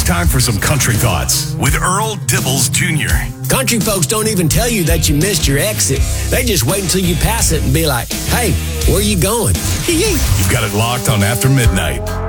time for some country thoughts with Earl Dibbles Jr. Country folks don't even tell you that you missed your exit. They just wait until you pass it and be like, hey, where you going? You've got it locked on After Midnight.